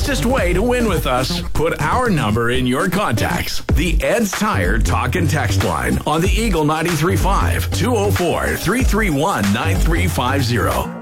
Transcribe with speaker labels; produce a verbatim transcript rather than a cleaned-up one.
Speaker 1: fastest way to win with us? Put our number in your contacts. The Ed's Tire Talk and Text line on the Eagle ninety-three point five, two oh four, three three one, nine three five zero.